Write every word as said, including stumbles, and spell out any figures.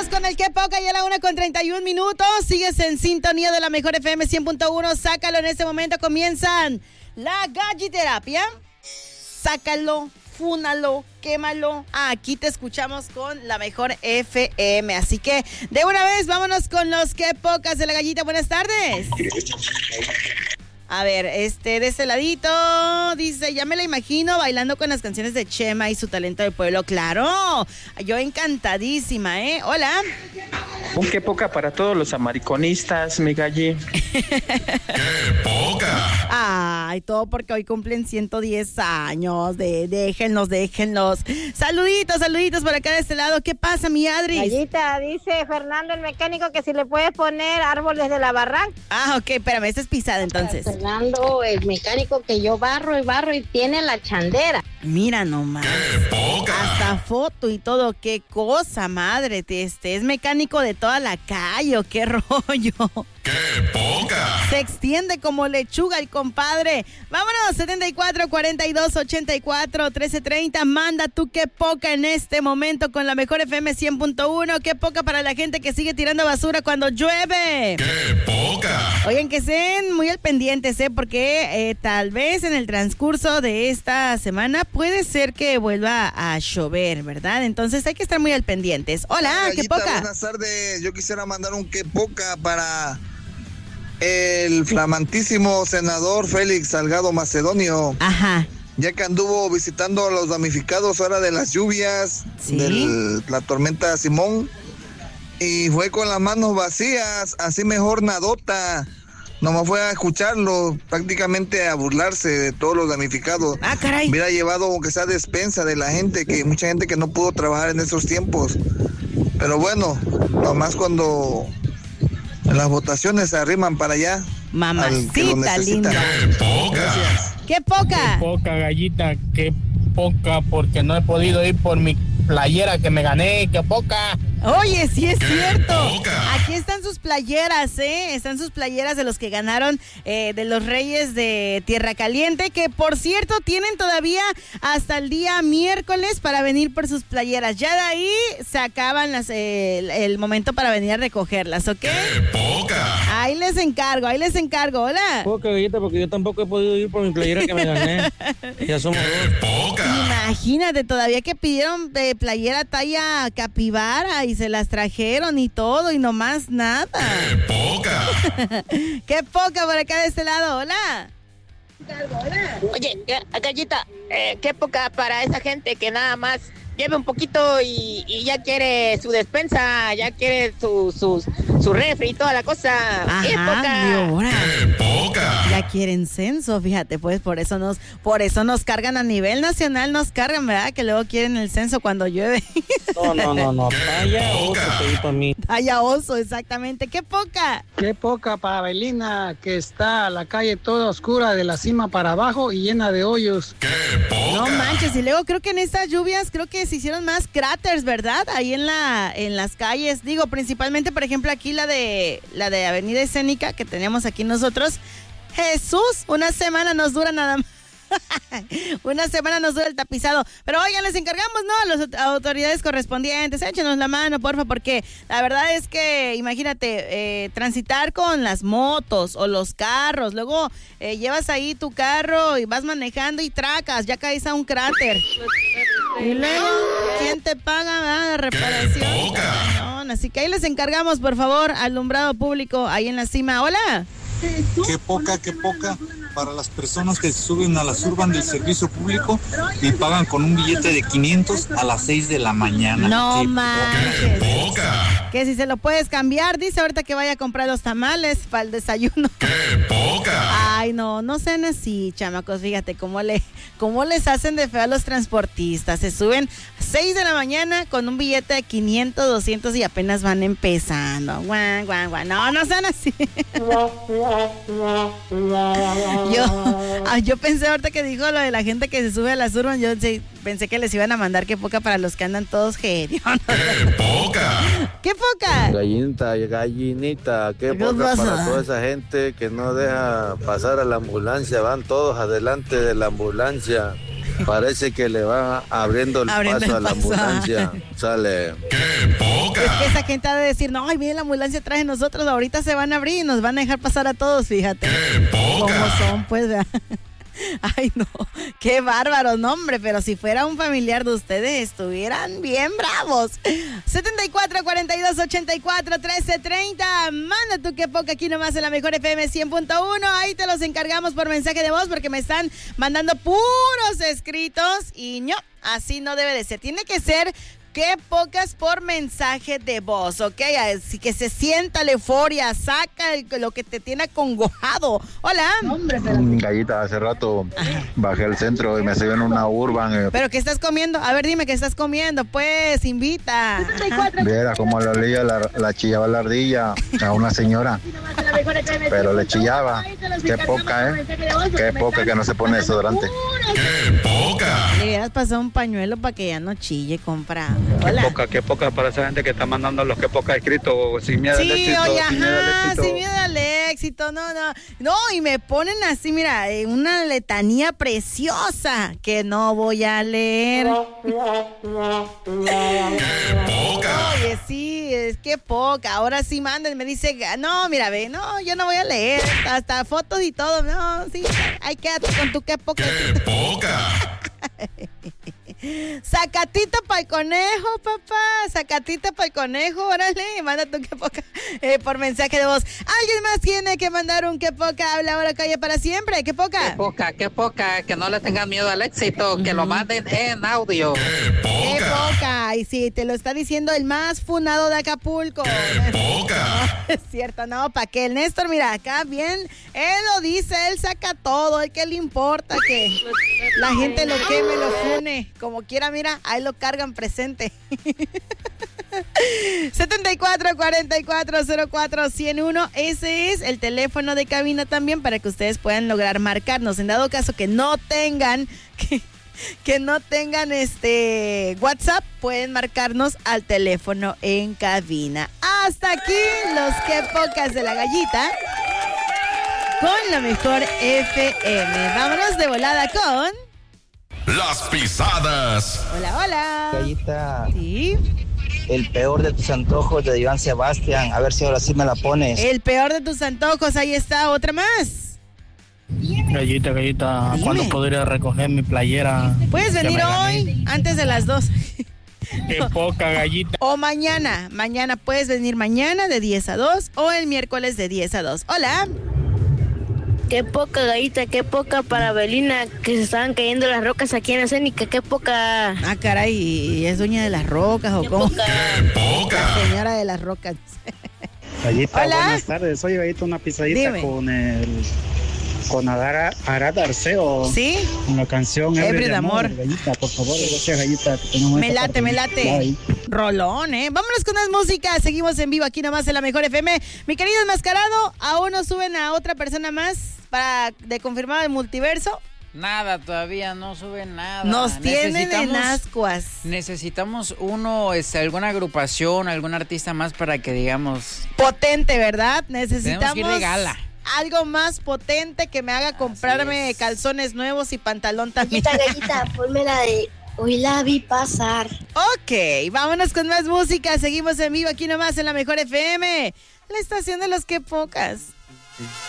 Vámonos con el que poca, ya a la una con treinta y un minutos. Sigues en sintonía de la mejor F M cien punto uno. Sácalo en este momento. Comienzan la galliterapia. Sácalo, fúnalo, quémalo. Aquí te escuchamos con la mejor F M. Así que de una vez vámonos con los que pocas de la gallita. Buenas tardes. A ver, este, de este ladito, dice, ya me la imagino bailando con las canciones de Chema y su talento del pueblo. ¡Claro! Yo encantadísima, ¿eh? Hola. Un qué poca para todos los amariconistas, mi galli. ¡Qué poca! Ay, todo porque hoy cumplen ciento diez años. De, déjenlos, déjenlos. Saluditos, saluditos por acá de este lado. ¿Qué pasa, mi Adris? Gallita, dice Fernando el mecánico que si le puedes poner árboles de la barranca. Ah, ok, espérame, esta es pisada entonces. Fernando, el mecánico que yo barro y barro y tiene la chandera. Mira nomás. ¡Qué poca! Hasta foto y todo, qué cosa, madre. Este es mecánico de toda la calle, ¿o qué rollo? ¡Qué poca! Se extiende como lechuga el compadre. Vámonos, setenta y cuatro, cuarenta y dos, ochenta y cuatro, trece treinta. Manda tú qué poca en este momento con la mejor F M cien punto uno. Qué poca para la gente que sigue tirando basura cuando llueve. ¡Qué poca! Oigan, que estén muy al pendientes, ¿eh? Porque eh, tal vez en el transcurso de esta semana puede ser que vuelva a llover, ¿verdad? Entonces hay que estar muy al pendientes. Hola, Gallita, qué poca. Buenas tardes. Yo quisiera mandar un qué poca para el flamantísimo senador Félix Salgado Macedonio. Ajá. Ya que anduvo visitando a los damnificados ahora de las lluvias, ¿sí? De la tormenta Simón, y fue con las manos vacías, así mejor nadota. Nomás fue a escucharlo, prácticamente a burlarse de todos los damnificados. Ah, caray. Hubiera llevado aunque sea despensa de la gente, que mucha gente que no pudo trabajar en esos tiempos. Pero bueno, nomás cuando en las votaciones se arriman para allá. Mamacita linda. ¡Qué poca! Gracias. ¡Qué poca! Qué poca, gallita, qué poca, porque no he podido ir por mi playera que me gané, qué poca. Oye, sí es ¡Qué cierto. poca! Aquí están sus playeras, ¿eh? Están sus playeras de los que ganaron eh, de los Reyes de Tierra Caliente, que por cierto tienen todavía hasta el día miércoles para venir por sus playeras. Ya de ahí se acaban las, eh, el, el momento para venir a recogerlas, ¿ok? ¡Qué poca! Ahí les encargo, ahí les encargo. Hola. Poca, gallita, porque yo tampoco he podido ir por mi playera que me gané. Ya somos dos. ¡Qué poca! Imagínate, todavía que pidieron de playera talla capibara y se las trajeron y todo y nomás nada. ¡Qué poca! Qué poca por acá de este lado, hola. Oye, Gallita, eh, qué poca para esa gente que nada más lleve un poquito y, y ya quiere su despensa, ya quiere su, su, su refri y toda la cosa. ¡Qué Ajá, poca! y ahora ¡Qué poca! ya quieren censo, fíjate, pues por eso nos, por eso nos cargan a nivel nacional, nos cargan, ¿verdad? Que luego quieren el censo cuando llueve. No, no, no, no, vaya otro pedí para mí. Haya oso, exactamente. ¡Qué poca! Qué poca para Belina, que está la calle toda oscura de la cima para abajo y llena de hoyos. ¡Qué poca! No manches, y luego creo que en estas lluvias creo que se hicieron más cráteres, ¿verdad? Ahí en la en las calles, digo, principalmente, por ejemplo, aquí la de la de Avenida Escénica que tenemos aquí nosotros. Jesús, una semana nos dura nada más. Una semana nos dura el tapizado. Pero oigan, les encargamos, ¿no? A las autoridades correspondientes, échenos la mano, porfa, porque la verdad es que, imagínate, eh, transitar con las motos o los carros, luego eh, llevas ahí tu carro y vas manejando y tracas, ya caes a un cráter. Y luego, ¿quién te paga la reparación? Cañón. Así que ahí les encargamos, por favor, alumbrado público ahí en la cima. Hola. Qué poca, qué poca para las personas que se suben a la Surban del servicio público y pagan con un billete de quinientos a las seis de la mañana. No ¡Qué manches. poca! Que si se lo puedes cambiar, dice ahorita que vaya a comprar los tamales para el desayuno. ¡Qué poca! Ay, no, no sean así, chamacos. Fíjate cómo, le, cómo les hacen de feo a los transportistas. Se suben a seis de la mañana con un billete de quinientos, doscientos y apenas van empezando. Guan, guan, guan. No, no sean así. Yo, ah, yo pensé ahorita que dijo lo de la gente que se sube a la Surban, yo sí, pensé que les iban a mandar qué poca para los que andan todos hediondos. ¡Qué poca! ¡Qué poca! Gallinita, gallinita, qué ¿Qué poca pasa? para toda esa gente que no deja pasar a la ambulancia, van todos adelante de la ambulancia. Parece que le va abriendo el Abriendo paso el a la paso. ambulancia. Sale. ¡Qué poca! Es que esa gente ha de decir, no, ay, viene la ambulancia atrás de nosotros, ahorita se van a abrir y nos van a dejar pasar a todos, fíjate. ¡Qué ¿Cómo poca! son, pues? ¿Verdad? Ay, no, qué bárbaro, no, hombre, pero si fuera un familiar de ustedes, estuvieran bien bravos. setenta y cuatro, cuarenta y dos, ochenta y cuatro, trece, treinta. Manda tu que poca aquí nomás en la mejor F M cien punto uno. Ahí te los encargamos por mensaje de voz porque me están mandando puros escritos y no, así no debe de ser. Tiene que ser qué pocas por mensaje de voz, ¿ok? Así que se sienta la euforia, saca el- lo que te tiene acongojado. Hola. Mm, Gallita, hace rato bajé al centro y me subí en una urban. eh, ¿Pero qué estás comiendo? A ver, dime qué estás comiendo, pues, invita. Ajá. Viera cómo le olía la, la chillaba la ardilla a una señora. Pero le chillaba. Qué poca, ¿eh? Qué poca que no se pone desodorante. ¡Qué poca! Le hubieras pasado un pañuelo para que ya no chille, compra. Qué Hola. poca, qué poca para esa gente que está mandando los que poca escritos sin miedo al Sí, éxito, oye, sin miedo al ajá, éxito. sin miedo al éxito, no, no. No, y me ponen así, mira, eh, una letanía preciosa que no voy a leer. ¡Qué poca! Oye, sí, es que poca. Ahora sí manden, me dice, no, mira, ve, no, yo no voy a leer. Hasta fotos y todo, no, sí, ahí quédate con tu qué poca. ¡Qué poca! Sacatita para el conejo, papá. Sacatita para el conejo, órale. Manda tu que poca eh, por mensaje de voz. ¿Alguien más tiene que mandar un que poca? Habla ahora, calla para siempre. ¿Qué poca? Qué poca, qué poca, que no le tengan miedo al éxito, que lo manden en audio. ¡Qué ¿Qué poca! poca? Y sí, te lo está diciendo el más funado de Acapulco. ¡Poca! Es cierto, no, ¿para qué? El Néstor, mira, acá bien, él lo dice, él saca todo, el que le importa que la gente lo queme, lo fune, como quiera, mira, ahí lo cargan presente. setenta y cuatro, cuarenta y cuatro, cero cuatro, ciento uno, ese es el teléfono de cabina también para que ustedes puedan lograr marcarnos. En dado caso que no tengan, que, que no tengan este WhatsApp, pueden marcarnos al teléfono en cabina. Hasta aquí los que pocas de la gallita con la mejor F M. Vámonos de volada con... Las pisadas. Hola, hola. Gallita, Sí. el peor de tus antojos de Iván Sebastián. A ver si ahora sí me la pones. El peor de tus antojos, ahí está, otra más. Gallita, gallita, Dime. ¿cuándo podría recoger mi playera? Puedes que venir me gané? hoy, antes de las dos. Qué poca, gallita. O mañana, mañana puedes venir mañana de diez a dos o el miércoles de diez a dos. Hola. Qué poca gallita, qué poca para Belina, que se estaban cayendo las rocas aquí en la escénica, qué poca. Ah, caray, ¿y es dueña de las rocas o cómo? ¡Qué poca! La señora de las rocas. Gallita, Hola. buenas tardes. Oye, Gallita, una pisadita Dime. con el... con Adara, Arad Arceo. ¿Sí? Con la canción Ebrio de amor. Gallita, por favor, gracias, Gallita. que tengamos Me esta late, me tarde. late. Bye. Rolón, ¿eh? Vámonos con más música. Seguimos en vivo aquí nomás en la mejor F M. Mi querido enmascarado, ¿aún no suben a otra persona más para de confirmar el multiverso? Nada, todavía no suben nada. Nos tienen en Necesitamos- ascuas. Necesitamos uno, este, alguna agrupación, algún artista más para que digamos. Potente, ¿verdad? Tenemos que Necesitamos ir de gala. algo más potente que me haga comprarme calzones nuevos y pantalón también. Gallita, gallita, ponme la de hoy la vi pasar. Ok, vámonos con más música. Seguimos en vivo aquí nomás en la mejor F M. La estación de los que pocas.